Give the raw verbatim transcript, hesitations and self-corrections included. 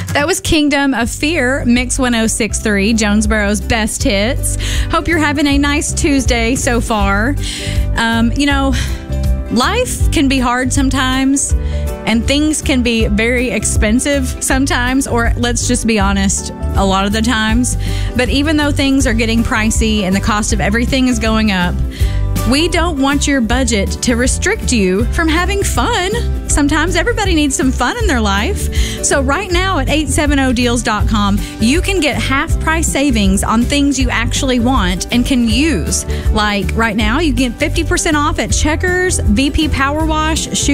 That was Kingdom of Fear, Mix one oh six point three, Jonesboro's best hits. Hope you're having a nice Tuesday so far. Um, you know, life can be hard sometimes, and things can be very expensive sometimes, or let's just be honest, a lot of the times. But even though things are getting pricey and the cost of everything is going up, we don't want your budget to restrict you from having fun. Sometimes everybody needs some fun in their life. So right now at eight seventy deals dot com, you can get half price savings on things you actually want and can use. Like right now, you get fifty percent off at Checkers, V P Power Wash, Shoe